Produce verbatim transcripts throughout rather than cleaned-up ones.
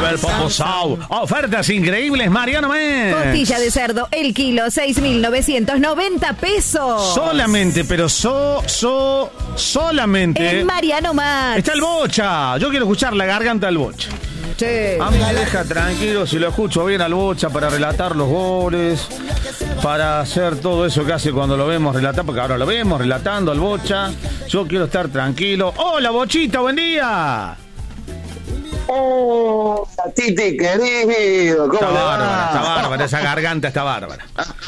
ver, Popo Sau. Ofertas increíbles, Mariano Men. Costilla de cerdo, el kilo, seis mil novecientos noventa pesos. Solamente, pero so, so, solamente. En Mariano Más. Está el Bocha. Yo quiero escuchar la garganta del Bocha. Sí. A mí me deja tranquilo si lo escucho bien al Bocha para relatar los goles, para hacer todo eso que hace cuando lo vemos relatar, porque ahora lo vemos relatando al Bocha. Yo quiero estar tranquilo. ¡Hola, Bochita! ¡Buen día! ¡Oh, Titi, querido! ¿Cómo Está le va? bárbara, está bárbara, esa garganta está bárbara.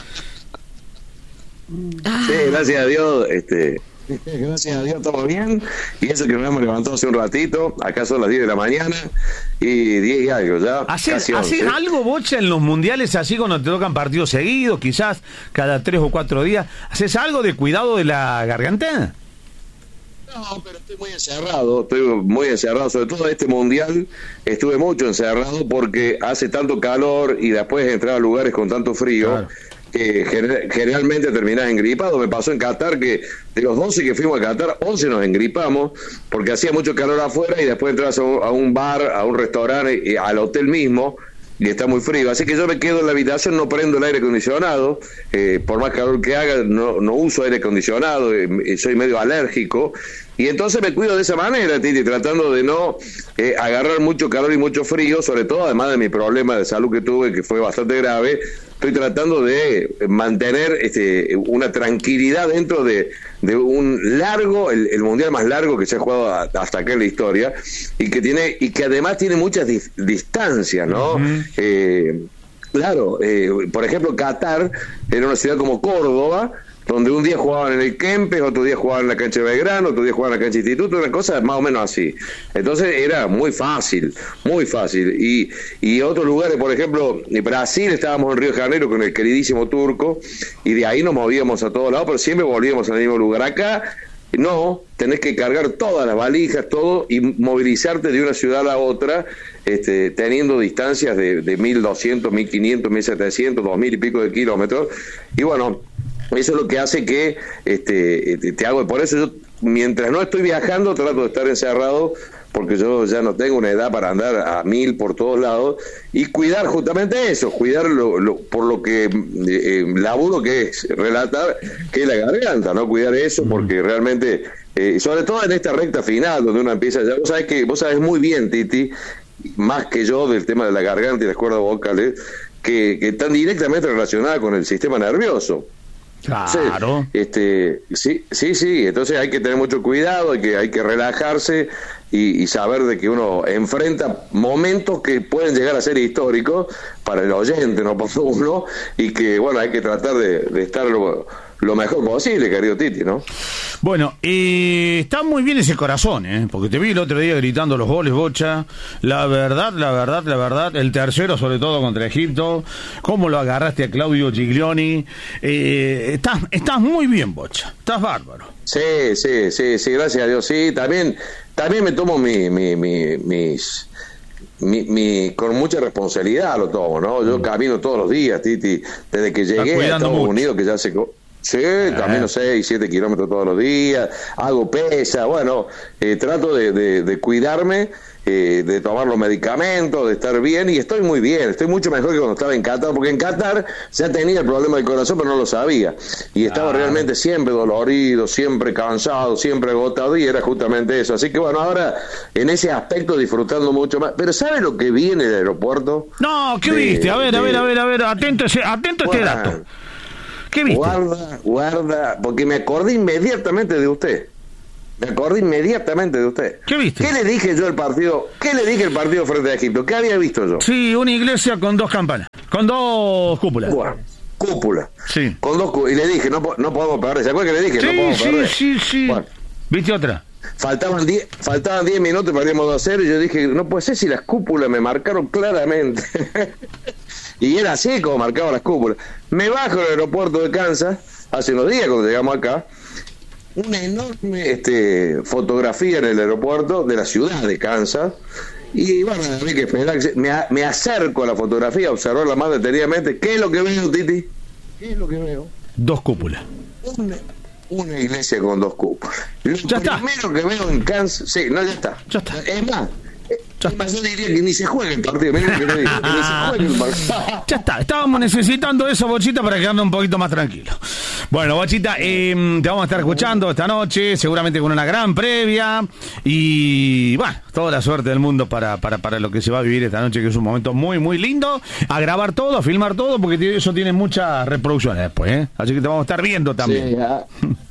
Sí, gracias a Dios, este... Gracias a Dios, todo bien. Y eso que nos hemos levantado hace un ratito. Acá son las diez de la mañana y diez y algo ya. ¿Haces algo, Bocha, en los mundiales así cuando te tocan partidos seguidos, quizás cada tres o cuatro días? ¿Haces algo de cuidado de la garganta? No, pero estoy muy encerrado. Estoy muy encerrado. Sobre todo este mundial estuve mucho encerrado porque hace tanto calor y después entrar a lugares con tanto frío. Claro. Que gener- generalmente terminás engripado. Me pasó en Qatar que de los doce que fuimos a Qatar, once nos engripamos porque hacía mucho calor afuera y después entras a un, a un bar, a un restaurante, y al hotel mismo y está muy frío. Así que yo me quedo en la habitación, no prendo el aire acondicionado, eh, por más calor que haga, no, no uso aire acondicionado, eh, soy medio alérgico. Y entonces me cuido de esa manera, Titi, tratando de no eh, agarrar mucho calor y mucho frío, sobre todo además de mi problema de salud que tuve, que fue bastante grave. Estoy tratando de mantener este, una tranquilidad dentro de, de un largo, el, el mundial más largo que se ha jugado a, hasta acá en la historia, y que tiene y que además tiene muchas di- distancias, ¿no? Uh-huh. Eh, claro, eh, por ejemplo, Qatar era una ciudad como Córdoba, donde un día jugaban en el Kempes, otro día jugaban en la cancha de Belgrano, otro día jugaban en la cancha de Instituto, una cosa más o menos así. Entonces era muy fácil, muy fácil. Y, y otros lugares, por ejemplo, en Brasil, estábamos en Río de Janeiro con el queridísimo Turco, y de ahí nos movíamos a todos lados, pero siempre volvíamos al mismo lugar. Acá, no, tenés que cargar todas las valijas, todo, y movilizarte de una ciudad a la otra, este, teniendo distancias de, de mil doscientos, mil quinientos, mil setecientos, dos mil y pico de kilómetros. Y bueno, eso es lo que hace que este, te, te hago, por eso yo, mientras no estoy viajando, trato de estar encerrado, porque yo ya no tengo una edad para andar a mil por todos lados, y cuidar justamente eso, cuidar lo, lo, por lo que eh, laburo, que es relatar, que es la garganta, ¿no? Cuidar eso, porque realmente, eh, sobre todo en esta recta final, donde uno empieza, ya vos sabés que, vos sabés muy bien, Titi, más que yo, del tema de la garganta y las cuerdas vocales, que, que están directamente relacionadas con el sistema nervioso. Claro. Sí, este, sí, sí, sí, entonces hay que tener mucho cuidado, hay que, hay que relajarse y, y saber de que uno enfrenta momentos que pueden llegar a ser históricos para el oyente, no para uno, y que, bueno, hay que tratar de, de estar lo, lo mejor posible, querido Titi, ¿no? Bueno, eh, está muy bien ese corazón, ¿eh? Porque te vi el otro día gritando los goles, Bocha. La verdad, la verdad, la verdad, el tercero sobre todo contra Egipto, cómo lo agarraste a Claudio Giglioni. Eh, estás, estás muy bien, Bocha, estás bárbaro. Sí, sí, sí, sí, gracias a Dios, sí. También, también me tomo mi, mi, mi, mis... Mi, mi, con mucha responsabilidad lo tomo, ¿no? Yo camino todos los días, Titi, desde que llegué a Estados mucho. Unidos, que ya se... Sí, camino seis, siete kilómetros todos los días, hago pesa, bueno, eh, trato de, de, de cuidarme, eh, de tomar los medicamentos, de estar bien, y estoy muy bien, estoy mucho mejor que cuando estaba en Qatar, porque en Qatar ya tenía el problema del corazón, pero no lo sabía, y estaba ah. realmente siempre dolorido, siempre cansado, siempre agotado, y era justamente eso. Así que bueno, ahora en ese aspecto disfrutando mucho más. Pero ¿sabes lo que vi en el aeropuerto? No, ¿qué de, viste? A ver, de, a ver, a ver, a ver, atento, atento a este dato. ¿Qué viste? Guarda, guarda, porque me acordé inmediatamente de usted. Me acordé inmediatamente de usted. ¿Qué viste? ¿Qué le dije yo al partido? ¿Qué le dije el partido frente a Egipto? ¿Qué había visto yo? Sí, una iglesia con dos campanas, con dos cúpulas. Bueno, cúpula. Sí. Con dos cú- y le dije, no, no podemos perder. ¿Se acuerda que le dije? Sí, no podemos sí, perder. sí, sí. Bueno. ¿Viste otra? Faltaban diez faltaban diez minutos, perdíamos dos a cero, y yo dije, no puede ser si las cúpulas me marcaron claramente. Y era así como marcaban las cúpulas. Me bajo al aeropuerto de Kansas, hace unos días cuando llegamos acá, una enorme este, fotografía en el aeropuerto de la ciudad de Kansas, y bueno, a mí que esperar, me, me acerco a la fotografía, a observarla más detenidamente. ¿Qué es lo que veo, Titi? ¿Qué es lo que veo? Dos cúpulas. Una, una iglesia con dos cúpulas. Lo ya está. primero que veo en Kansas, sí, no, ya está. Ya está. Es más, Yo diría que ni se juegue el partido. Miren que te digo, que ni se juegue el partido. Ya está, estábamos necesitando eso, Bochita, para quedarnos un poquito más tranquilos. Bueno, Bochita, eh, te vamos a estar escuchando esta noche, seguramente con una gran previa. Y bueno, toda la suerte del mundo para, para, para lo que se va a vivir esta noche, que es un momento muy, muy lindo. A grabar todo, a filmar todo, porque eso tiene muchas reproducciones después, ¿eh? Así que te vamos a estar viendo también. Sí, ah.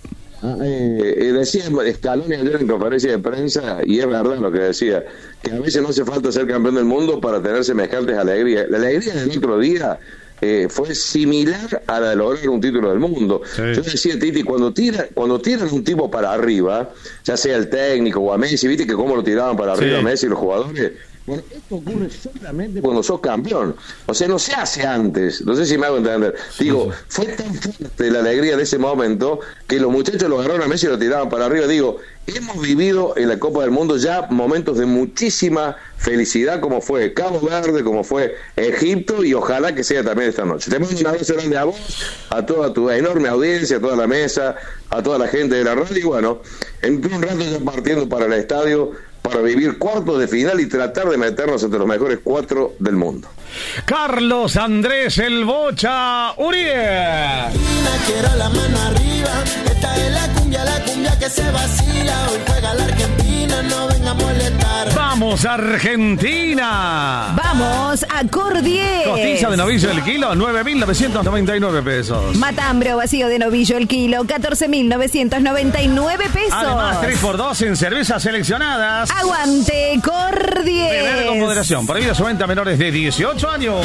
Eh, decía Scaloni ayer en conferencia de prensa, y es verdad lo que decía, que a veces no hace falta ser campeón del mundo para tener semejantes alegrías. La alegría del otro día eh, fue similar a la de lograr un título del mundo. Sí. Yo decía, Titi, cuando tira, cuando tiran un tipo para arriba, ya sea el técnico o a Messi, viste que cómo lo tiraban para arriba, sí, a Messi y los jugadores. Bueno, esto ocurre solamente cuando sos campeón. O sea, no se hace antes. No sé si me hago entender. Digo, fue tan fuerte la alegría de ese momento que los muchachos lo agarraron a Messi y lo tiraban para arriba. Digo, hemos vivido en la Copa del Mundo ya momentos de muchísima felicidad, como fue Cabo Verde, como fue Egipto, y ojalá que sea también esta noche. Te mando un abrazo grande a vos, a toda tu enorme audiencia, a toda la mesa, a toda la gente de la radio. Y bueno, en un rato ya partiendo para el estadio, para vivir cuartos de final y tratar de meternos entre los mejores cuatro del mundo. Carlos Andrés El Bocha Uriel. Quiero la mano arriba, esta es la cumbia, la cumbia que se vacila. Hoy juega la Argentina, no venga a molestar. ¡Vamos, Argentina! ¡Vamos, a Cordier! Costilla de novillo el kilo, nueve mil novecientos noventa y nueve pesos. Matambre o vacío de novillo el kilo, catorce mil novecientos noventa y nueve pesos. Además, tres por dos en cervezas seleccionadas. ¡Aguante, Cordier! Beber con moderación, prohibida su venta a menores de dieciocho años.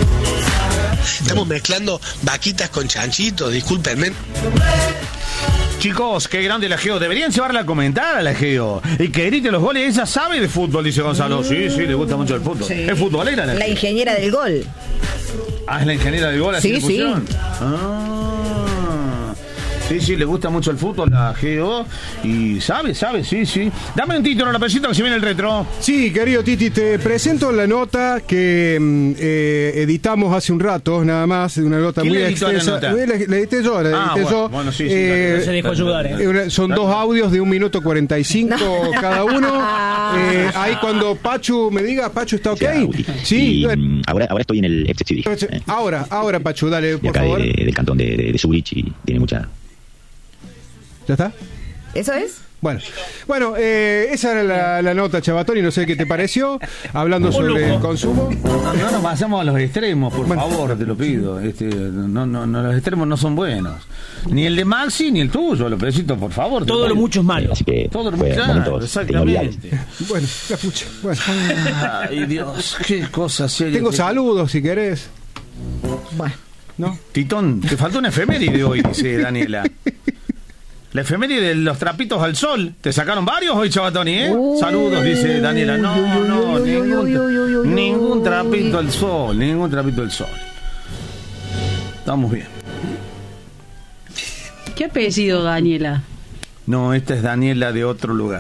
Estamos mezclando vaquitas con chanchitos, discúlpenme. Chicos, qué grande la Geo. Deberían llevarla a comentar a la Geo. Y que grite los goles. Ella sabe de fútbol, dice Gonzalo. Sí, sí, le gusta mucho el fútbol. Sí. Es futbolera. La, la ingeniera del gol. Ah, es la ingeniera del gol. Así sí, sí. Ah. Sí, sí, le gusta mucho el fútbol, la Geo. Y sabe, sabe, sí, sí. Dame un título, la pesita, que se viene el retro. Sí, querido Titi, te presento la nota que eh, editamos hace un rato, nada más. Una nota muy extensa. La, la edité yo, la ah, edité bueno, yo. Bueno, sí, sí, eh, no se dejó ayudar, ¿eh? Son dos audios de un minuto cuarenta y cinco no. cada uno. eh, ahí cuando Pachu me diga, Pachu, ¿está ok? Sí. Y, ahora, ahora estoy en el F C Zurich. Eh. Ahora, ahora, Pachu, dale, por acá favor. De, de, del cantón de, de, de Zurich, y tiene mucha... ¿Ya está? ¿Eso es? Bueno, bueno eh, esa era la, la nota, Chavatoni, no sé qué te pareció, hablando sobre el consumo. No, no nos pasemos a los extremos, por bueno. favor, te lo pido. Este, no, no, no, los extremos no son buenos. Ni el de Maxi, ni el tuyo, lo felicito, por favor. Todo lo mucho es malo. Así que todo lo mucho, claro, exactamente. Bueno, la pucha. Bueno. Ay, Dios, qué cosa seria. Tengo saludos, si querés. Bueno. ¿No? Titón, te faltó una efeméride hoy, dice Daniela. La efeméride de los trapitos al sol. ¿Te sacaron varios hoy, Chavatoni, eh? Uy, Saludos, dice Daniela. No, no, ningún, ningún trapito al sol, ningún trapito al sol. Estamos bien. ¿Qué apellido, Daniela? No, esta es Daniela de otro lugar.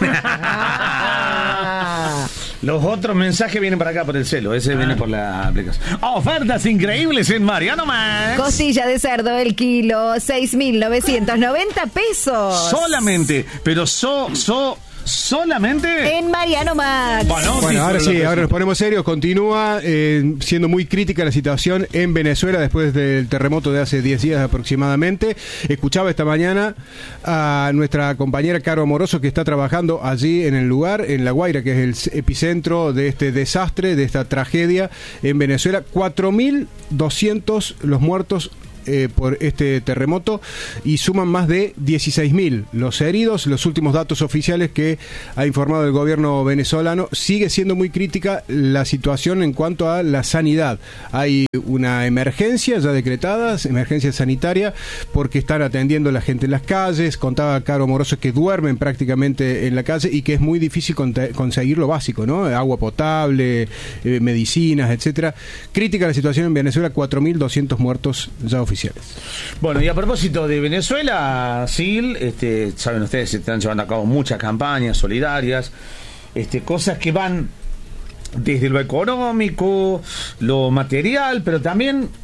Los otros mensajes vienen para acá por el celo. Ese ah. viene por la aplicación. Ofertas increíbles en Mariano Max. Costilla de cerdo el kilo, seis mil novecientos noventa pesos. Solamente, pero so, so, solamente en Mariano Max. Bueno, bueno ahora sí, ahora nos ponemos serios. Continúa eh, siendo muy crítica la situación en Venezuela después del terremoto de hace diez días aproximadamente. Escuchaba esta mañana a nuestra compañera Caro Amoroso, que está trabajando allí en el lugar, en La Guaira, que es el epicentro de este desastre, de esta tragedia en Venezuela. cuatro mil doscientos los muertos Eh, por este terremoto, y suman más de dieciséis mil los heridos. Los últimos datos oficiales que ha informado el gobierno venezolano, sigue siendo muy crítica la situación en cuanto a la sanidad. Hay una emergencia ya decretada, emergencia sanitaria, porque están atendiendo a la gente en las calles. Contaba Caro Moroso que duermen prácticamente en la calle y que es muy difícil conseguir lo básico, ¿no? Agua potable, eh, medicinas, etcétera. Crítica la situación en Venezuela, cuatro mil doscientos muertos ya oficiales. Bueno, y a propósito de Venezuela, Sil, este, saben ustedes, se están llevando a cabo muchas campañas solidarias, este, cosas que van desde lo económico, lo material, pero también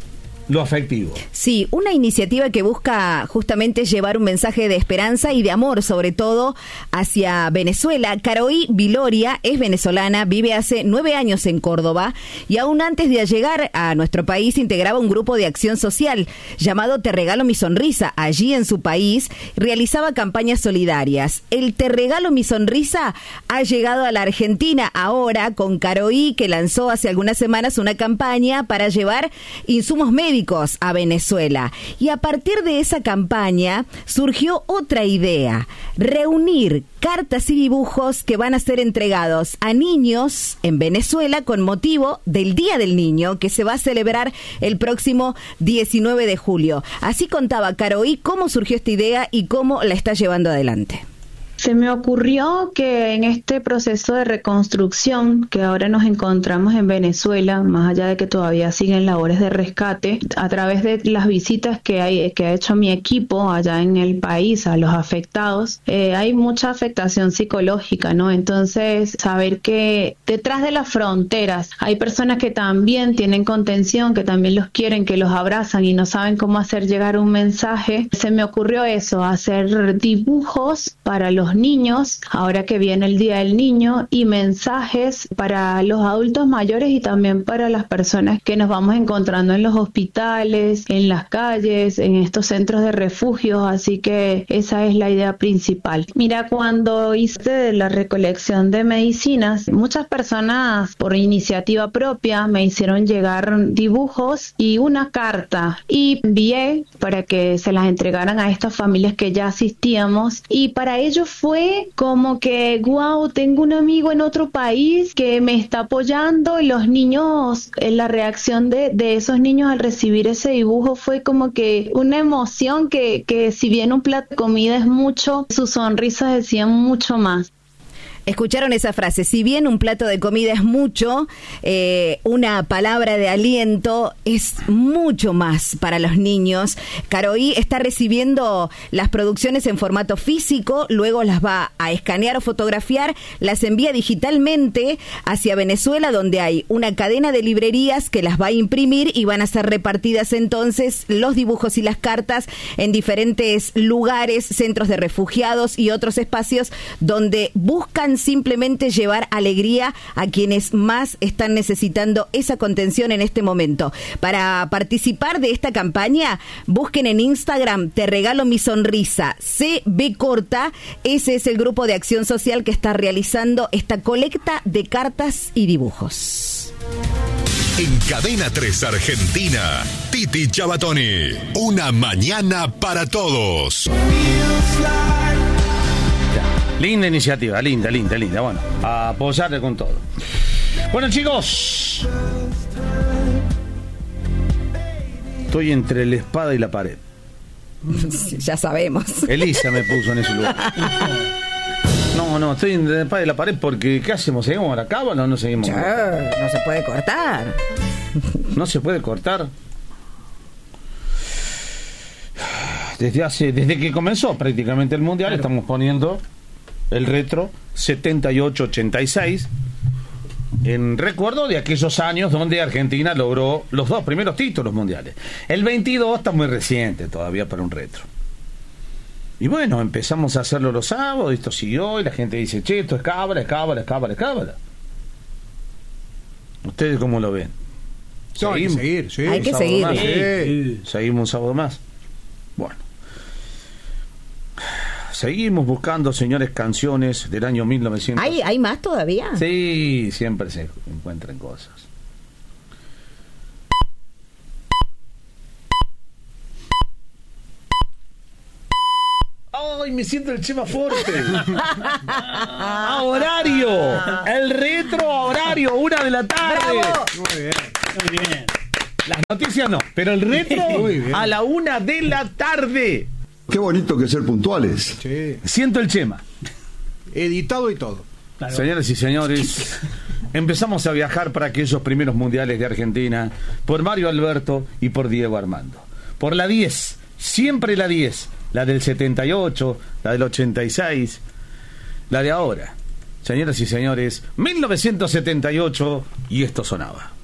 lo afectivo. Sí, una iniciativa que busca justamente llevar un mensaje de esperanza y de amor, sobre todo hacia Venezuela. Caroí Viloria es venezolana, vive hace nueve años en Córdoba y aún antes de llegar a nuestro país integraba un grupo de acción social llamado Te Regalo Mi Sonrisa. Allí en su país realizaba campañas solidarias. El Te Regalo Mi Sonrisa ha llegado a la Argentina ahora con Caroí, que lanzó hace algunas semanas una campaña para llevar insumos médicos a Venezuela. Y a partir de esa campaña surgió otra idea: reunir cartas y dibujos que van a ser entregados a niños en Venezuela con motivo del Día del Niño, que se va a celebrar el próximo diecinueve de julio. Así contaba Caroí cómo surgió esta idea y cómo la está llevando adelante. Se me ocurrió que en este proceso de reconstrucción que ahora nos encontramos en Venezuela, más allá de que todavía siguen labores de rescate, a través de las visitas que, hay, que ha hecho mi equipo allá en el país a los afectados, eh, hay mucha afectación psicológica, ¿no? Entonces, saber que detrás de las fronteras hay personas que también tienen contención, que también los quieren, que los abrazan y no saben cómo hacer llegar un mensaje. Se me ocurrió eso, hacer dibujos para los niños, ahora que viene el Día del Niño, y mensajes para los adultos mayores y también para las personas que nos vamos encontrando en los hospitales, en las calles, en estos centros de refugio, así que esa es la idea principal. Mira, cuando hice la recolección de medicinas, muchas personas por iniciativa propia me hicieron llegar dibujos y una carta y envié para que se las entregaran a estas familias que ya asistíamos, y para ellos fue como que, wow, tengo un amigo en otro país que me está apoyando, y los niños, la reacción de, de esos niños al recibir ese dibujo fue como que una emoción que, que si bien un plato de comida es mucho, sus sonrisas decían mucho más. Escucharon esa frase: si bien un plato de comida es mucho, eh, una palabra de aliento es mucho más para los niños. Caroí está recibiendo las producciones en formato físico, luego las va a escanear o fotografiar, las envía digitalmente hacia Venezuela, donde hay una cadena de librerías que las va a imprimir y van a ser repartidas entonces los dibujos y las cartas en diferentes lugares, centros de refugiados y otros espacios donde buscan simplemente llevar alegría a quienes más están necesitando esa contención en este momento. Para participar de esta campaña, busquen en Instagram Te Regalo Mi Sonrisa, C B corta. Ese es el grupo de acción social que está realizando esta colecta de cartas y dibujos. En Cadena tres Argentina, Titi Chabatoni. Una mañana para todos. Linda iniciativa, linda, linda, linda. Bueno, a apoyarle con todo. Bueno, chicos, estoy entre la espada y la pared. Ya sabemos. Elisa me puso en ese lugar. No, no, estoy entre la espada y la pared porque ¿qué hacemos? ¿Seguimos a la cábala o no seguimos? Ya, no se puede cortar. No se puede cortar. Desde hace, desde que comenzó prácticamente el mundial, claro, estamos poniendo el retro setenta y ocho ochenta y seis en recuerdo de aquellos años donde Argentina logró los dos primeros títulos mundiales. El veintidós está muy reciente todavía para un retro. Y bueno, empezamos a hacerlo los sábados, esto siguió y la gente dice, che, esto es cábala, es cábala, es cábala, es cábala. ¿Ustedes cómo lo ven? No, hay que seguir, sí. Hay que seguir. Más, sí. Seguimos un sábado más. Bueno. Seguimos buscando, señores, canciones del año mil novecientos. ¿Hay, ¿Hay más todavía? Sí, siempre se encuentran cosas. ¡Ay, me siento el Chema fuerte! ¡A horario! El retro a horario, una de la tarde. ¡Bravo! Muy bien. Muy bien. Las noticias no, pero el retro a la una de la tarde. Qué bonito que ser puntuales. Sí. Siento el Chema. Editado y todo. Claro. Señoras y señores, empezamos a viajar para aquellos primeros mundiales de Argentina por Mario Alberto y por Diego Armando. Por la diez, siempre la diez, la del setenta y ocho, la del ochenta y seis, la de ahora. Señoras y señores, mil novecientos setenta y ocho, y esto sonaba.